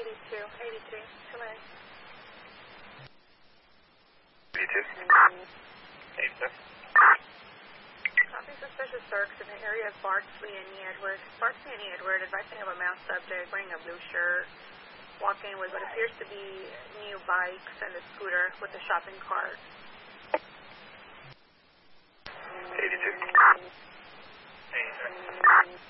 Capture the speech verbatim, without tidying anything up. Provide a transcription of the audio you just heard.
eighty-two, eighty-two, Chile. eighty-two. eighty-two. Copy suspicious search in the area of Bardsley and E. Edward. Bardsley and E. Edward advised to have a male subject wearing a blue shirt, walking with what appears to be new bikes and a scooter with a shopping cart. eighty-two. eighty-two.